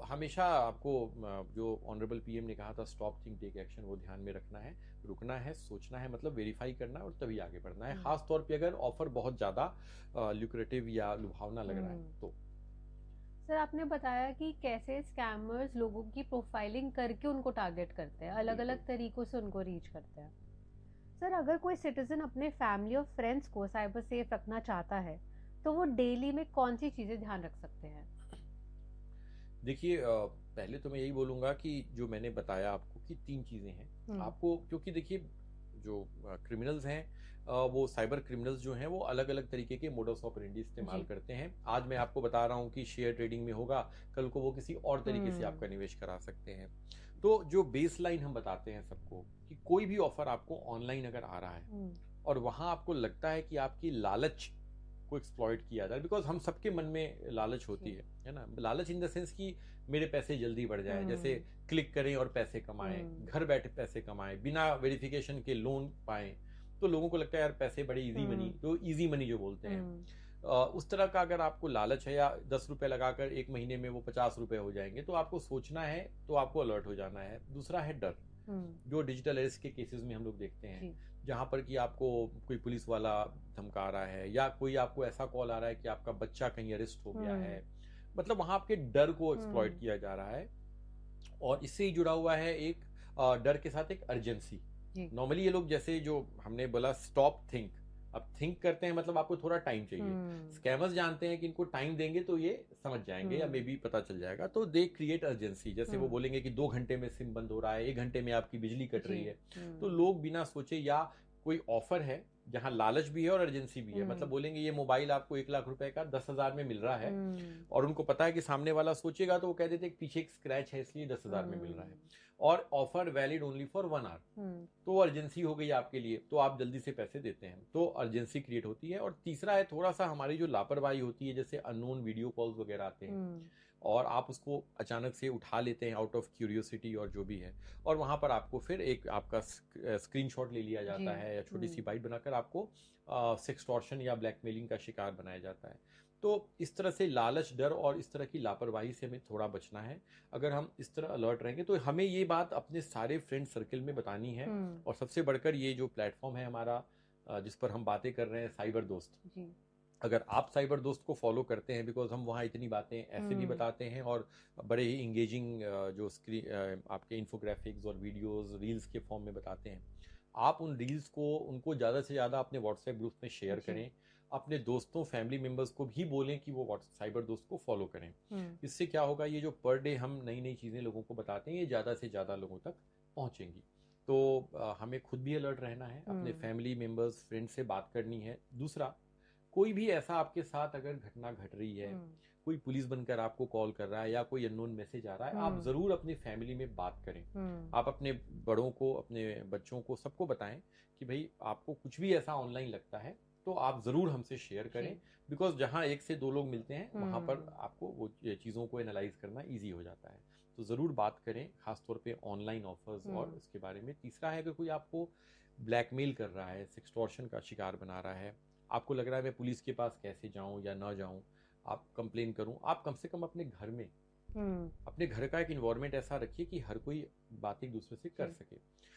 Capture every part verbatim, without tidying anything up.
हमेशा आपको अ, जो ऑनरेबल पीएम ने कहा था स्टॉप थिंक टेक एक्शन, वो ध्यान में रखना है, रुकना है, सोचना है, मतलब वेरीफाई करना है और तभी आगे बढ़ना है। हम्म। खास तौर पे अगर ऑफर बहुत ज्यादा ल्यूक्रेटिव या लुभावना लग रहा है हम्म। तो। सर आपने बताया कि कैसे स्कैमर्स लोगों की प्रोफाइलिंग करके उनको टारगेट करते हैं, अलग बिल्कुल। अलग तरीकों से उनको रीच करते हैं। सर अगर कोई सिटीजन अपने फैमिली और फ्रेंड्स को साइबर सेफ रखना चाहता है तो वो डेली में कौन सी चीजें ध्यान रख सकते हैं? देखिए, अ, पहले तो मैं यही बोलूँगा कि जो मैंने बताया आपको कि तीन चीज़ें हैं। हम्म। आपको, क्योंकि देखिए जो अ, क्रिमिनल्स हैं, अ, वो साइबर क्रिमिनल्स जो हैं वो अलग-अलग तरीके के मोडस ऑपरेंडी इस्तेमाल जी। करते हैं। आज मैं आपको बता रहा हूँ कि शेयर ट्रेडिंग में होगा, कल को वो किसी और तरीके से हम्म। आपका निवेश करा सकते हैं। तो जो बेसलाइन हम बताते हैं सबको कि कोई भी ऑफ़र आपको ऑनलाइन अगर आ रहा है हम्म। और वहाँ आपको लगता है कि आपकी लालच को एक्सप्लॉइट किया जा रहा है, बिकॉज हम सबके मन में लालच होती जी। है है ना। लालच इन द सेंस कि मेरे पैसे जल्दी बढ़ जाएं, जैसे हम्म। क्लिक करें और पैसे कमाएं, हम्म। घर बैठे पैसे कमाएं, बिना वेरिफिकेशन के लोन पाएं। तो लोगों को लगता है यार पैसे बड़े इजी मनी, हम्म। तो इजी मनी जो बोलते हैं, हम्म। अ, उस तरह का अगर आपको लालच है, या दस रुपए लगाकर एक महीने में वो पचास रुपए हो जाएंगे, तो आपको सोचना है, तो आपको अलर्ट हो जाना है। दूसरा है डर, हम्म। जो डिजिटल अरेस्ट के केसेस में हम लोग देखते हैं, जी। जहां पर कि आपको कोई पुलिस वाला धमका रहा है, या कोई आपको ऐसा कॉल आ रहा है कि आपका बच्चा कहीं अरेस्ट हो गया हम्म। है, मतलब वहां आपके डर को एक्सप्लॉइट हम्म। किया जा रहा है। और इससे ही जुड़ा हुआ है एक अ, डर के साथ एक अर्जेंसी। जी। नॉर्मली ये लोग, जैसे जो हमने बोला स्टॉप थिंक, अब थिंक करते हैं मतलब आपको थोड़ा टाइम चाहिए। हम्म। स्कैमर्स जानते हैं कि इनको टाइम देंगे तो ये समझ जाएंगे या मे हम्म। बी पता चल जाएगा, तो दे क्रिएट अर्जेंसी। जैसे वो हम्म। बोलेंगे कि दो घंटे में सिम बंद हो रहा है, एक घंटे में आपकी बिजली कट जी। रही है। तो हम्म। लोग बिना सोचे, या कोई ऑफर है जहां लालच भी है और अर्जेंसी भी है, मतलब हम्म। बोलेंगे ये मोबाइल आपको एक लाख रुपए का दस हजार में मिल रहा है, हम्म। और उनको पता है कि सामने वाला सोचेगा, तो वो कह देते हैं कि पीछे एक स्क्रैच है इसलिए दस हजार में मिल रहा है, हम्म। और offer valid only for one hour. हम्म। तो अर्जेंसी हो गई आपके लिए, तो आप जल्दी से पैसे देते हैं, तो अर्जेंसी क्रिएट होती है। और तीसरा है थोड़ा सा हमारी जो लापरवाही होती है, जैसे अननोन वीडियो कॉल्स वगैरह आते हैं हम्म। और आप उसको अचानक से उठा लेते हैं आउट ऑफ क्यूरियोसिटी और जो भी है, और वहां पर आपको फिर एक आपका स्क्रीनशॉट ले लिया जी। जाता है, या छोटी सी हम्म। बाइट बनाकर आपको सेक्सटॉर्शन या ब्लैकमेलिंग का शिकार बनाया जाता है। तो इस तरह से लालच, डर और इस तरह की लापरवाही से हमें थोड़ा बचना है। अगर हम इस तरह अलर्ट रहेंगे तो हमें ये बात अपने सारे फ्रेंड सर्कल में बतानी है। हम्म। और सबसे बढ़कर ये जो प्लेटफॉर्म है हमारा, अ, जिस पर हम बातें कर रहे हैं, साइबर दोस्त, जी। अगर आप साइबर दोस्त को फॉलो करते हैं, बिकॉज हम वहाँ इतनी बातें ऐसे भी हम्म। बताते हैं, और बड़े ही इंगेजिंग जो स्क्रीन आपके इन्फोग्राफिक्स और वीडियोस रील्स के फॉर्म में बताते हैं, आप उन रील्स को उनको ज़्यादा से ज़्यादा अपने व्हाट्सएप ग्रुप में शेयर जी। करें। अपने दोस्तों फैमिली मेम्बर्स को भी बोलें कि वो व्हाट्स साइबर दोस्त को फॉलो करें। हम्म। इससे क्या होगा, ये जो पर डे हम नई नई चीज़ें लोगों को बताते हैं, ये ज़्यादा से ज़्यादा लोगों तक पहुँचेंगी। तो अ, हमें खुद भी अलर्ट रहना है, अपने हम्म। फैमिली मेम्बर्स फ्रेंड से बात करनी है। दूसरा, कोई भी ऐसा आपके साथ अगर घटना घट रही है, हम्म। कोई पुलिस बनकर आपको कॉल कर रहा है या कोई अननोन मैसेज आ रहा है, आप हम्म। जरूर अपनी फैमिली में बात करें। हम्म। आप अपने बड़ों को, अपने बच्चों को, सबको बताएं कि भाई आपको कुछ भी ऐसा ऑनलाइन लगता है तो आप जरूर हमसे शेयर करें। जी। बिकॉज जहां एक से दो लोग मिलते हैं वहां पर हम्म। आपको वो चीज़ों को एनालाइज करना ईजी हो जाता है। तो ज़रूर बात करें, खासतौर पे ऑनलाइन ऑफर्स और हम्म। इसके बारे में। तीसरा है, अगर कोई आपको ब्लैकमेल कर रहा है, सेक्सटॉर्शन का शिकार बना रहा है, आपको लग रहा है मैं पुलिस के पास कैसे जाऊं या ना जाऊं, आप कंप्लेन करूं, आप कम से कम अपने घर में, हम्म। अपने घर का एक इन्वायरमेंट ऐसा रखिए कि हर कोई बात एक दूसरे से कर जी। सके।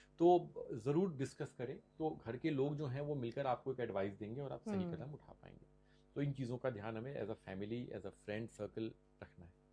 तो ज़रूर डिस्कस करें, तो घर के लोग जो हैं वो मिलकर आपको एक एडवाइस देंगे और आप सही हम्म। कदम उठा पाएंगे। तो इन चीज़ों का ध्यान हमें as a family, as a friend circle रखना है।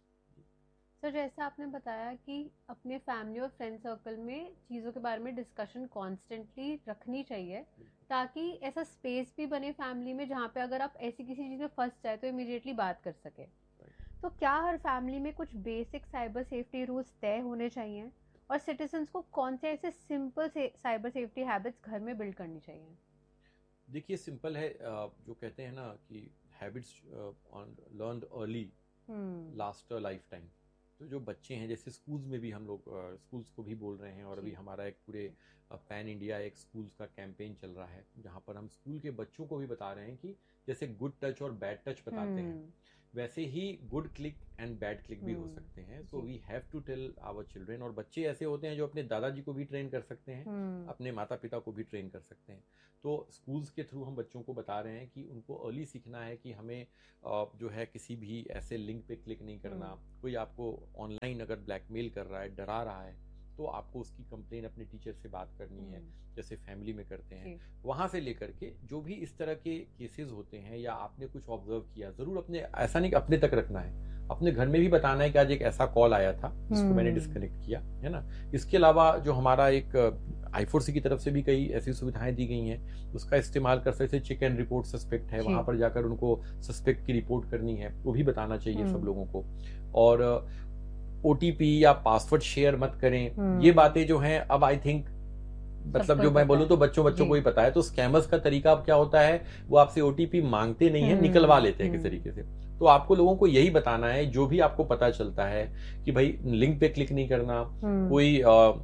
सर जैसा आपने बताया कि अपने फैमिली और फ्रेंड सर्कल में चीज़ों के बारे में डिस्कशन कॉन्स्टेंटली रखनी चाहिए, बिल्कुल। ताकि ऐसा स्पेस भी बने फैमिली में जहाँ पे अगर आप ऐसी किसी चीज़ में फंस जाए तो इमीडिएटली बात कर सके। राइट। तो क्या हर फैमिली में कुछ बेसिक साइबर सेफ्टी रूल्स तय होने चाहिए, और सिटीजन्स को कौन से ऐसे सिंपल से साइबर सेफ्टी हैबिट्स घर में बिल्ड करनी चाहिए? देखिए सिंपल है, अ, जो कहते हैं ना कि habits learned early hmm. Last life time. तो जो बच्चे हैं, जैसे स्कूल्स में भी हम लोग स्कूल्स को भी बोल रहे हैं, और अभी जी। हमारा एक पूरे पैन इंडिया एक स्कूल्स का कैंपेन चल रहा है, जहाँ पर हम स्कूल के बच्चों को भी बता रहे हैं कि जैसे गुड टच और बैड टच बताते हैं, हम्म। वैसे ही good click and bad click भी हो हम्म, सकते हैं. सो जी. We have to tell our children. और बच्चे ऐसे होते हैं जो अपने दादाजी को भी ट्रेन कर सकते हैं, हम्म. अपने माता पिता को भी ट्रेन कर सकते हैं. तो स्कूल्स के थ्रू हम बच्चों को बता रहे हैं कि उनको अर्ली सीखना है कि हमें अ, जो है किसी भी ऐसे लिंक पे क्लिक नहीं करना. हम्म. कोई आपको ऑनलाइन अगर ब्लैकमेल कर रहा है, डरा रहा है, तो आपको उसकी कंप्लेन अपने टीचर से बात करनी है, हम्म. जैसे फैमिली में करते हैं. जी. वहाँ से लेकर के जो भी इस तरह के केसेस होते हैं या आपने कुछ ऑब्जर्व किया, ज़रूर अपने, ऐसा नहीं कि अपने तक रखना है, अपने घर में भी बताना है कि आज एक ऐसा कॉल आया था जिसको मैंने हम्म. डिस्कनेक्ट किया, है ना. इसके अलावा जो हमारा एक आई फोर सी की तरफ से भी कई ऐसी सुविधाएं दी गई हैं, उसका इस्तेमाल कर सकते. चेक एंड रिपोर्ट सस्पेक्ट है, जी. वहाँ पर जाकर उनको सस्पेक्ट की रिपोर्ट करनी है, वो भी बताना चाहिए सब हम्म. लोगों को. और ओटीपी या पासवर्ड शेयर मत करें. ये हम्म. बातें जो हैं अब आई थिंक, मतलब सबको जो ही मैं पता बोलूं है. तो बच्चों बच्चों जी. को ही पता है. तो स्कैमर्स का तरीका अब क्या होता है, वो आपसे ओटीपी मांगते नहीं है, निकलवा हम्म. लेते हैं किस हम्म. तरीके से. तो आपको लोगों को यही बताना है, जो भी आपको पता चलता है कि भाई लिंक पे क्लिक नहीं करना, हम्म. कोई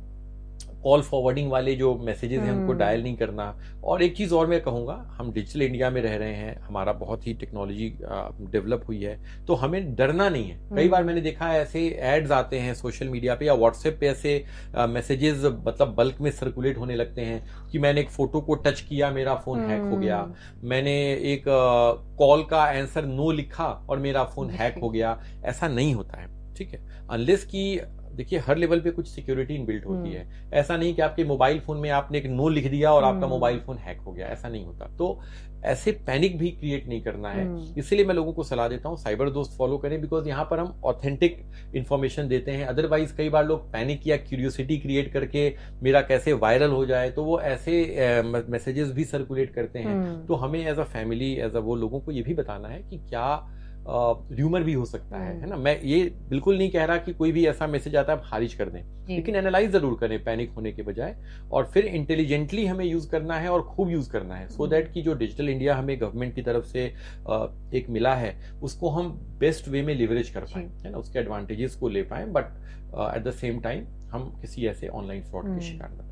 कॉल फॉरवर्डिंग वाले जो मैसेजेस हैं उनको डायल हम्म. नहीं करना. और एक चीज़ और मैं कहूँगा, हम डिजिटल इंडिया में रह रहे हैं, हमारा बहुत ही टेक्नोलॉजी डेवलप हुई है, तो हमें डरना नहीं है. कई बार हम्म. मैंने देखा है ऐसे एड्स आते हैं सोशल मीडिया पे या व्हाट्सएप पे, ऐसे मैसेजेस मतलब बल्क में सर्कुलेट होने लगते हैं कि मैंने एक फोटो को टच किया, मेरा फोन हैक हो गया. हम्म. मैंने एक कॉल का आंसर नो लिखा और मेरा फोन हैक जी. हो गया. ऐसा नहीं होता है, ठीक है. अनलेस कि देखिए हर लेवल पे कुछ सिक्योरिटी इनबिल्ट होती हम्म. है. ऐसा नहीं कि आपके मोबाइल फोन में आपने एक नो लिख दिया और आपका मोबाइल हम्म. फोन हैक हो गया, ऐसा नहीं होता. तो ऐसे पैनिक भी क्रिएट नहीं करना है. हम्म. इसलिए मैं लोगों को सलाह देता हूँ साइबर दोस्त फॉलो करें, बिकॉज यहाँ पर हम ऑथेंटिक इन्फॉर्मेशन देते हैं. अदरवाइज कई बार लोग पैनिक या क्यूरियोसिटी क्रिएट करके मेरा कैसे वायरल हो जाए, तो वो ऐसे मैसेजेस भी सर्कुलेट करते हैं. हम्म. तो हमें as a family, as a वो लोगों को ये भी बताना है कि क्या र्यूमर भी हो सकता है, है ना. मैं ये बिल्कुल नहीं कह रहा कि कोई भी ऐसा मैसेज आता है आप खारिज कर दें, जी. लेकिन एनालाइज जरूर करें पैनिक होने के बजाय. और फिर इंटेलिजेंटली हमें यूज करना है और खूब यूज करना है, सो so दैट कि जो डिजिटल इंडिया हमें गवर्नमेंट की तरफ से अ, एक मिला है, उसको हम बेस्ट वे में लिवरेज कर पाए, है ना, उसके एडवांटेजेस को ले पाए, but at the same time हम किसी ऐसे ऑनलाइन फ्रॉड के हम्म. शिकार न बने.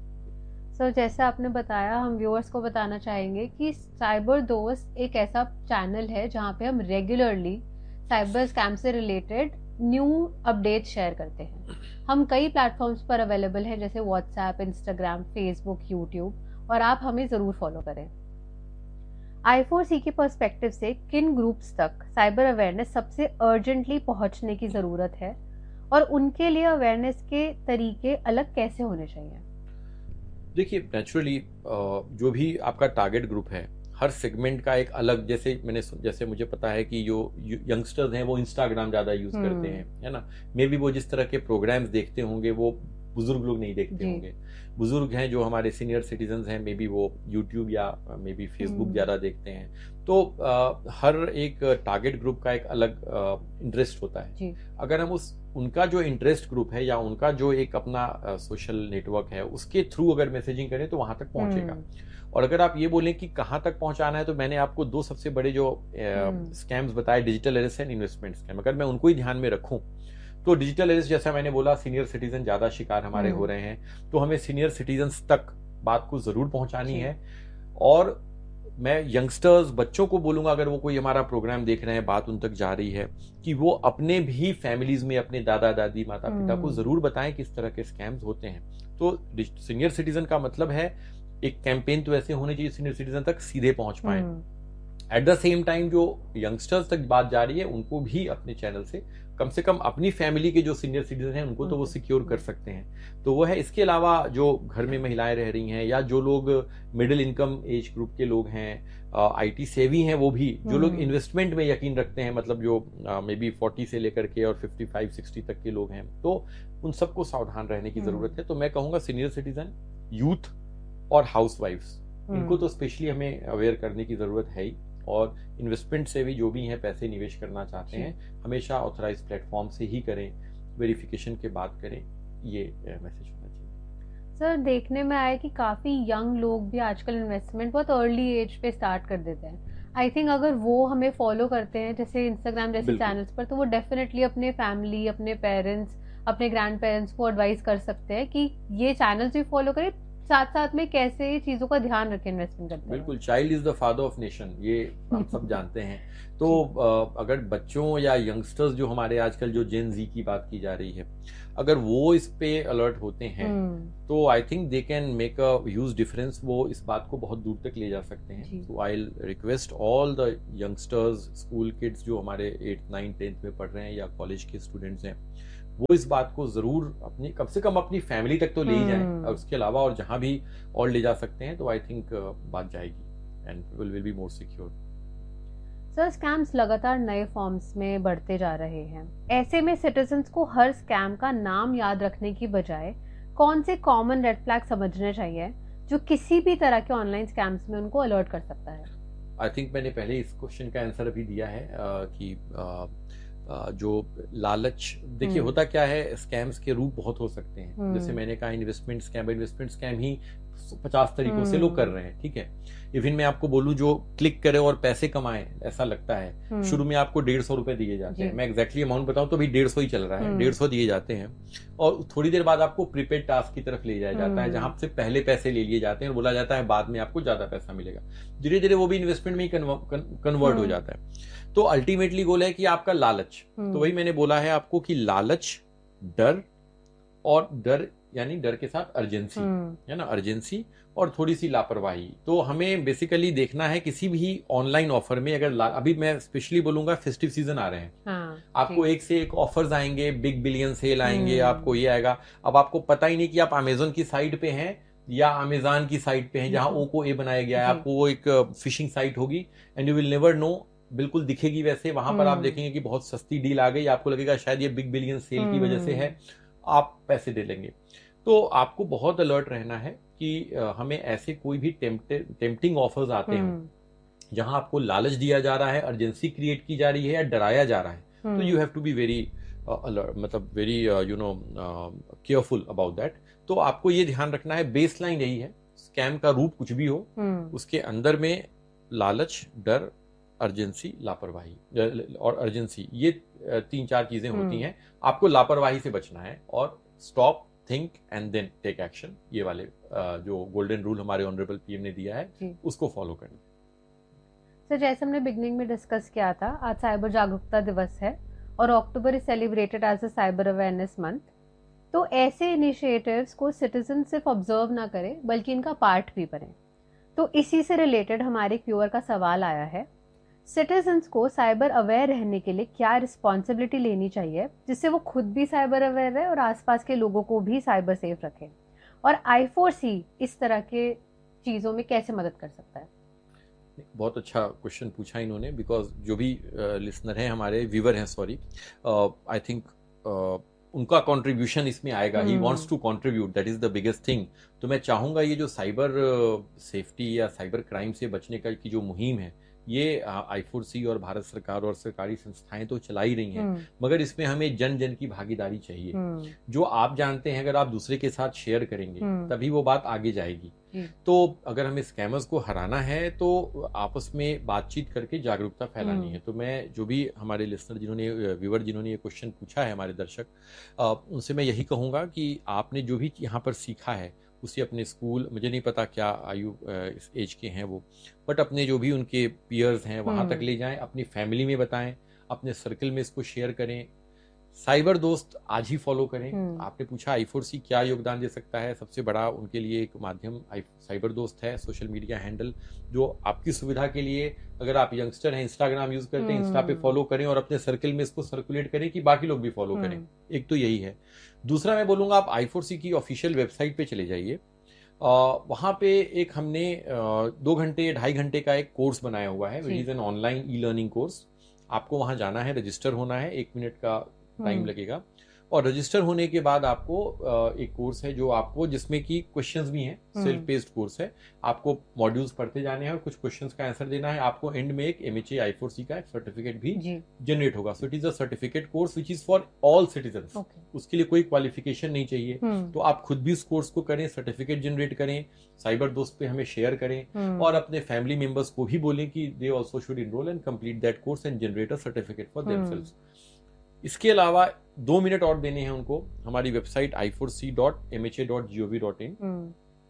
सर जैसे आपने बताया, हम व्यूअर्स को बताना चाहेंगे कि साइबर दोस्त एक ऐसा चैनल है जहाँ पे हम रेगुलरली साइबर स्कैम से रिलेटेड न्यू अपडेट शेयर करते हैं. हम कई प्लेटफॉर्म्स पर अवेलेबल हैं, जैसे व्हाट्सएप, इंस्टाग्राम, फेसबुक, यूट्यूब, और आप हमें ज़रूर फॉलो करें. आई फोर सी के पर्सपेक्टिव से किन ग्रुप्स तक साइबर अवेयरनेस सबसे अर्जेंटली पहुंचने की ज़रूरत है, और उनके लिए अवेयरनेस के तरीके अलग कैसे होने चाहिए? देखिए नेचुरली जो भी आपका टारगेट ग्रुप है, हर सेगमेंट का एक अलग, जैसे मैंने जैसे मुझे पता है कि जो यंगस्टर्स हैं वो इंस्टाग्राम ज़्यादा यूज़ करते हैं, है ना. मे बी वो जिस तरह के प्रोग्राम्स देखते होंगे वो बुजुर्ग लोग नहीं देखते जी. होंगे. बुजुर्ग हैं जो हमारे सीनियर सिटीजन्स हैं, मे बी वो यूट्यूब या मे बी फेसबुक ज़्यादा देखते हैं. तो आ, हर एक टारगेट ग्रुप का एक अलग इंटरेस्ट होता है. जी. अगर हम उस उनका जो इंटरेस्ट ग्रुप है या उनका जो एक अपना सोशल नेटवर्क है, उसके थ्रू अगर मैसेजिंग करें तो वहां तक पहुंचेगा. और अगर आप ये बोलें कि कहाँ तक पहुंचाना है, तो मैंने आपको दो सबसे बड़े जो स्कैम्स बताए, digital arrest and investment scam, अगर मैं उनको ही ध्यान में रखूं तो डिजिटल अरेस्ट, जैसा मैंने बोला, सीनियर सिटीजन ज्यादा शिकार हमारे हो रहे हैं, तो हमें सीनियर सिटीजन तक बात को जरूर पहुंचानी है. और मैं यंगस्टर्स, बच्चों को बोलूंगा, अगर वो कोई हमारा प्रोग्राम देख रहे हैं, बात उन तक जा रही है, कि वो अपने भी फैमिलीज में अपने दादा दादी, माता पिता को जरूर बताएं किस तरह के स्कैम्स होते हैं. तो सीनियर सिटीजन का मतलब है एक कैंपेन तो ऐसे होने चाहिए सीनियर सिटीजन तक सीधे पहुंच पाए. एट द सेम टाइम जो यंगस्टर्स तक बात जा रही है, उनको भी अपने चैनल से कम से कम अपनी फैमिली के जो सीनियर सिटीजन हैं उनको तो वो सिक्योर कर सकते हैं. तो वो है. इसके अलावा जो घर में महिलाएं रह रही हैं, या जो लोग मिडिल इनकम एज ग्रुप के लोग हैं, आईटी सेवी हैं, वो भी जो लोग इन्वेस्टमेंट में यकीन रखते हैं, मतलब जो मे बी फोर्टी से लेकर के और फिफ्टी फाइव सिक्सटी तक के लोग हैं, तो उन सबको सावधान रहने की जरूरत है. तो मैं कहूंगा सीनियर सिटीजन, यूथ और हाउस वाइफ्स, इनको तो स्पेशली हमें अवेयर करने की जरूरत है ही. और इन्वेस्टमेंट से भी जो भी हैं पैसे निवेश करना चाहते हैं, हमेशा ऑथराइज प्लेटफॉर्म से ही करें, वेरिफिकेशन के बाद करें. ये मैसेज होना चाहिए. सर देखने में आया कि काफ़ी यंग लोग भी आजकल इन्वेस्टमेंट बहुत अर्ली एज पे स्टार्ट कर देते हैं. आई थिंक अगर वो हमें फॉलो करते हैं जैसे इंस्टाग्राम जैसे चैनल्स पर, तो वो डेफिनेटली अपने फैमिली, अपने पेरेंट्स, अपने ग्रैंड पेरेंट्स को एडवाइस कर सकते हैं कि ये चैनल्स भी फॉलो करें, साथ साथ में कैसे चीजों का ध्यान रखें इन्वेस्टमेंट करते हैं? बिल्कुल, child is the father of nation, ये हम सब जानते हैं। तो अ, अगर बच्चों या यंगस्टर्स जो हमारे आजकल जो जेन जी की बात की जा रही है, अगर वो इस पे अलर्ट होते हैं तो I think they can make a huge difference. वो इस बात को बहुत दूर तक ले जा सकते हैं। तो I request all the youngsters, school kids जो हमारे एट्थ नाइन्थ टेंथ में पढ़ रहे हैं या कॉलेज के स्टूडेंट्स हैं, वो इस बात को जरूर अपनी कम से कम अपनी फैमिली तक तो ले ही जाएं, और उसके अलावा और जहां भी और ले जा सकते हैं तो आई थिंक बात जाएगी and will will be more secure. Sir, scams लगातार नए फॉर्म्स में बढ़ते जा रहे हैं। ऐसे में सिटीजन्स को हर स्कैम का नाम याद रखने की बजाय कौन से कॉमन रेड फ्लैग समझने चाहिए जो किसी भी तरह के ऑनलाइन स्कैम्स में उनको अलर्ट कर सकता है? आई थिंक मैंने पहले इस क्वेश्चन का आंसर अभी दिया है uh, कि uh, Uh, जो लालच, देखिए होता क्या है, स्कैम्स के रूप बहुत हो सकते हैं। जैसे मैंने कहा इन्वेस्टमेंट स्कैम, इन्वेस्टमेंट स्कैम ही पचास तरीकों से लोग कर रहे हैं, ठीक है। इवन मैं आपको बोलूं जो क्लिक करे और पैसे कमाए ऐसा लगता है, शुरू में आपको डेढ़ सौ रुपए दिए जाते हैं, मैं एग्जैक्टली अमाउंट बताऊं तो भी डेढ़ सौ ही चल रहा है, डेढ़ सौ दिए जाते हैं और थोड़ी देर बाद आपको प्रीपेड टास्क की तरफ ले जाया जाता है जहां से पहले पैसे ले लिए जाते हैं और बोला जाता है बाद में आपको ज्यादा पैसा मिलेगा। धीरे धीरे वो भी इन्वेस्टमेंट में ही कन्वर्ट हो जाता है। तो अल्टीमेटली गोल है कि आपका लालच, तो वही मैंने बोला है आपको कि लालच, डर, और डर यानी डर के साथ अर्जेंसी, है ना, अर्जेंसी और थोड़ी सी लापरवाही। तो हमें बेसिकली देखना है किसी भी ऑनलाइन ऑफर में, अगर अभी मैं स्पेशली बोलूंगा फेस्टिव सीजन आ रहे हैं, हाँ, आपको एक से एक ऑफर्स आएंगे, बिग बिलियन सेल आएंगे, आपको ये आएगा। अब आपको पता ही नहीं कि आप अमेजोन की साइट पे हैं या अमेजॉन की साइट पे हैं जहां ओ को ए बनाया गया है, आपको वो एक फिशिंग साइट होगी and you will never know, बिल्कुल दिखेगी वैसे। वहां पर आप देखेंगे कि बहुत सस्ती डील आ गई, आपको लगेगा शायद ये बिग बिलियन सेल की वजह से है, आप पैसे दे लेंगे। तो आपको बहुत अलर्ट रहना है कि हमें ऐसे कोई भी टेम्पटिंग ऑफर्स आते हो जहां आपको लालच दिया जा रहा है, अर्जेंसी क्रिएट की जा रही है या डराया जा रहा है, तो you have to be very alert, मतलब very you know careful about that. तो आपको ये ध्यान रखना है, बेस लाइन यही है, स्कैम का रूप कुछ भी हो, उसके अंदर में लालच, डर, अर्जेंसी, लापरवाही और अर्जेंसी, ये तीन चार चीजें होती हैं। आपको लापरवाही से बचना है और stop, think and then take action, ये वाले जो गोल्डन रूल हमारे ऑनरेबल पीएम ने दिया है उसको फॉलो करें। सर, जैसे हमने बिगनिंग में डिस्कस किया था, आज साइबर जागरूकता दिवस है और October is celebrated as a cyber awareness month. तो ऐसे इनिशिएटिव्स को सिटीजन सिर्फ ऑब्जर्व ना करें बल्कि इनका पार्ट भी बने। तो इसी से रिलेटेड हमारे व्यूअर का सवाल आया है, सिटीजन्स को साइबर अवेयर रहने के लिए क्या रिस्पॉन्सिबिलिटी लेनी चाहिए जिससे वो खुद भी साइबर अवेयर रहे और आसपास के लोगों को भी साइबर सेफ रखें, और आई फोर सी इस तरह के चीजों में कैसे मदद कर सकता है? बहुत अच्छा क्वेश्चन पूछा इन्होंने, बिकॉज जो भी लिसनर हैं हमारे, व्यूअर हैं सॉरी, आई थिंक उनका कंट्रीब्यूशन इसमें आएगा, he wants to contribute, that is the biggest thing. तो मैं चाहूंगा ये जो साइबर सेफ्टी या साइबर क्राइम से बचने का की जो मुहिम है, ये आई फोर सी और भारत सरकार और सरकारी संस्थाएं तो चला ही रही हैं, मगर इसमें हमें जन जन की भागीदारी चाहिए। जो आप जानते हैं अगर आप दूसरे के साथ शेयर करेंगे तभी वो बात आगे जाएगी। तो अगर हमें स्कैमर्स को हराना है तो आपस में बातचीत करके जागरूकता फैलानी है। तो मैं जो भी हमारे लिसनर जिन्होंने व्यूअर जिन्होंने ये क्वेश्चन पूछा है, हमारे दर्शक, उनसे मैं यही कहूंगा कि आपने जो भी यहाँ पर सीखा है उसे अपने स्कूल, मुझे नहीं पता क्या आयु इस एज के हैं वो, बट अपने जो भी उनके पीयर्स हैं वहां तक ले जाएं, अपनी फैमिली में बताएं, अपने सर्कल में इसको शेयर करें। साइबर दोस्त आज ही फॉलो करें। आपने पूछा आई फोर सी क्या योगदान दे सकता है, सबसे बड़ा उनके लिए एक माध्यम साइबर दोस्त है, सोशल मीडिया हैंडल जो आपकी सुविधा के लिए, अगर आप यंगस्टर हैं इंस्टाग्राम यूज करते हैं, इंस्टा पे फॉलो करें और अपने सर्कल में इसको सर्कुलेट करें कि बाकी लोग भी फॉलो करें। एक तो यही है। दूसरा मैं बोलूंगा आप आई फोर सी की ऑफिशियल वेबसाइट पे चले जाइए, वहां पे एक हमने आ, दो घंटे ढाई घंटे का एक कोर्स बनाया हुआ है, which is an online e learning course. आपको वहां जाना है, रजिस्टर होना है, एक मिनट का टाइम लगेगा, और रजिस्टर होने के बाद आपको एक कोर्स है जो आपको, जिसमें कि क्वेश्चंस भी हैं, सेल्फ बेस्ड कोर्स है, आपको मॉड्यूल्स पढ़ते जाने हैं और कुछ क्वेश्चंस का आंसर देना है। आपको एंड में एक एमएचए आई फोर सी का एक सर्टिफिकेट भी जनरेट होगा। So it is a certificate course which is for all citizens, उसके लिए कोई क्वालिफिकेशन नहीं चाहिए। तो आप खुद भी इस कोर्स को करें, सर्टिफिकेट जनरेट करें, साइबर दोस्त पे हमें शेयर करें और अपने फैमिली मेंबर्स को भी बोलें कि they also should enrol and complete that course and generate a certificate for themselves. इसके अलावा दो मिनट और देने हैं उनको, हमारी website I four C dot M H A dot G O V dot in,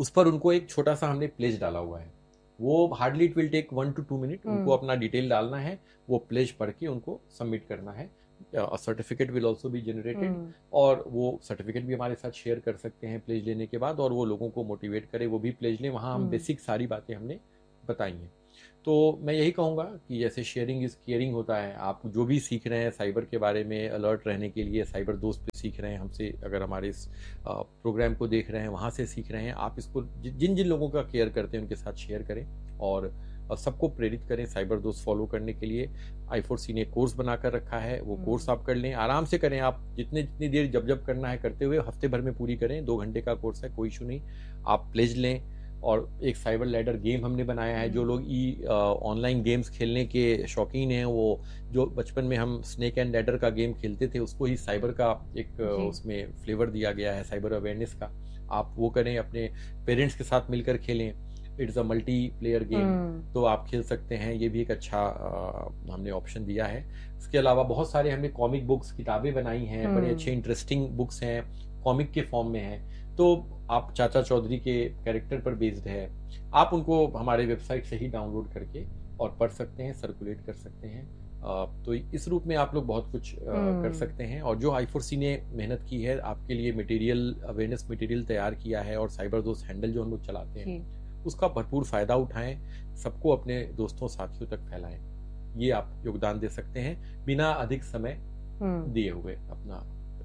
उस पर उनको एक छोटा सा हमने प्लेज डाला हुआ है, वो hardly it will take one two to minute, उनको अपना डिटेल डालना है, वो प्लेज पढ़ के उनको सबमिट करना है, certificate will also be generated, और वो सर्टिफिकेट भी हमारे साथ शेयर कर सकते हैं प्लेज लेने के बाद, और वो लोगों को मोटिवेट करे वो भी प्लेज लें। वहाँ हम बेसिक सारी बातें हमने बताई हैं। तो मैं यही कहूँगा कि जैसे शेयरिंग इज़ केयरिंग होता है, आप जो भी सीख रहे हैं साइबर के बारे में अलर्ट रहने के लिए, साइबर दोस्त पे सीख रहे हैं हमसे, अगर हमारे इस प्रोग्राम को देख रहे हैं वहाँ से सीख रहे हैं, आप इसको जिन जिन लोगों का केयर करते हैं उनके साथ शेयर करें, और सबको प्रेरित करें साइबर दोस्त फॉलो करने के लिए। आई फोर सी ने कोर्स बनाकर रखा है, वो कोर्स आप कर लें, आराम से करें, आप जितने जितनी देर जब जब करना है करते हुए हफ्ते भर में पूरी करें, दो घंटे का कोर्स है, कोई इशू नहीं। आप प्लेज लें, और एक साइबर लैडर गेम हमने बनाया है, जो लोग ई ऑनलाइन गेम्स खेलने के शौकीन हैं, वो जो बचपन में हम स्नेक एंड लैडर का गेम खेलते थे उसको ही साइबर का एक उसमें फ्लेवर दिया गया है, साइबर अवेयरनेस का, आप वो करें, अपने पेरेंट्स के साथ मिलकर खेलें, it's a multi player game, तो आप खेल सकते हैं, ये भी एक अच्छा आ, हमने ऑप्शन दिया है। इसके अलावा बहुत सारे हमने कॉमिक बुक्स, किताबें बनाई हैं, बड़े अच्छे इंटरेस्टिंग बुक्स हैं, कॉमिक के फॉर्म में हैं, तो आप चाचा चौधरी के कैरेक्टर पर बेस्ड है, आप उनको हमारे वेबसाइट से ही डाउनलोड करके और पढ़ सकते हैं, सर्कुलेट कर सकते हैं, तो इस रूप में आप लोग बहुत कुछ कर सकते हैं। और जो आई फोर सी ने मेहनत की है आपके लिए, मटेरियल अवेयरनेस मटेरियल तैयार किया है, और साइबर दोस्त हैंडल जो हम लोग चलाते हैं उसका भरपूर फायदा उठाएं, सबको अपने दोस्तों साथियों तक फैलाएं, ये आप योगदान दे सकते हैं बिना अधिक समय दिए हुए अपना।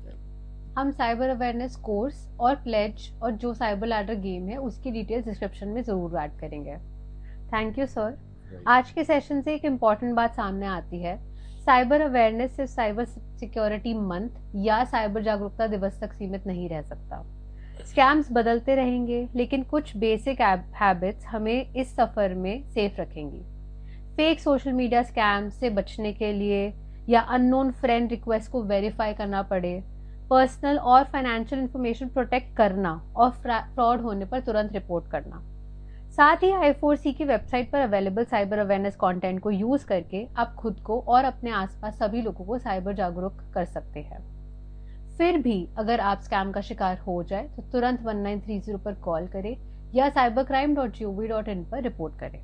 हम साइबर अवेयरनेस कोर्स और प्लेज और जो साइबर लैडर गेम है उसकी डिटेल्स डिस्क्रिप्शन में जरूर ऐड करेंगे। Thank you sir. आज के सेशन से एक इम्पॉर्टेंट बात सामने आती है, साइबर अवेयरनेस सिर्फ साइबर सिक्योरिटी मंथ या साइबर जागरूकता दिवस तक सीमित नहीं रह सकता। स्कैम्स बदलते रहेंगे, लेकिन कुछ बेसिक हैबिट्स हमें इस सफर में सेफ रखेंगी। फेक सोशल मीडिया स्कैम से बचने के लिए या अननोन फ्रेंड रिक्वेस्ट को वेरीफाई करना पड़े, पर्सनल और फाइनेंशियल इंफॉर्मेशन प्रोटेक्ट करना और फ्रॉड होने पर तुरंत रिपोर्ट करना। साथ ही आई फोर सी की वेबसाइट पर अवेलेबल साइबर अवेयरनेस कंटेंट को यूज करके आप खुद को और अपने आसपास सभी लोगों को साइबर जागरूक कर सकते हैं। फिर भी अगर आप स्कैम का शिकार हो जाए तो तुरंत वन नाइन थ्री जीरो पर कॉल करें या cyber crime dot G O V dot in पर रिपोर्ट करें।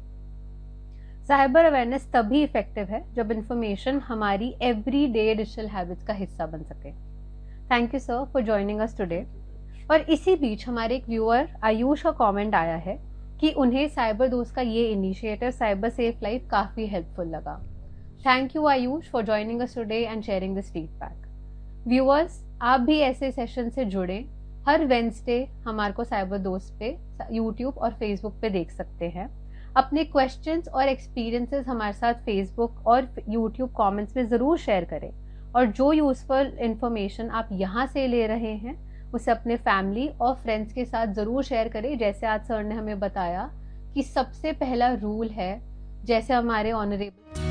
साइबर अवेयरनेस तभी इफेक्टिव है जब इंफॉर्मेशन हमारी एवरीडे डिजिटल हैबिट्स का हिस्सा बन सके। Thank you sir for joining us today. और इसी बीच हमारे एक व्यूअर आयुष का कमेंट आया है कि उन्हें साइबर दोस्त का ये इनिशिएटिव साइबर सेफ लाइफ काफी हेल्पफुल लगा। Thank you Ayush for joining us today and sharing this feedback. Viewers, आप भी ऐसे सेशन से जुड़े। हर वेंसडे हमारे को साइबर दोस्त पे यूट्यूब और फेसबुक पे देख सकते हैं। अपने क्वेश्चंस और एक्सपीरियंसेस हमारे साथ फेसबुक और यूट्यूब कमेंट्स में ज़रूर शेयर करें, और जो यूजफुल इंफॉर्मेशन आप यहाँ से ले रहे हैं उसे अपने फैमिली और फ्रेंड्स के साथ ज़रूर शेयर करें। जैसे आज सर ने हमें बताया कि सबसे पहला रूल है, जैसे हमारे ऑनरेबल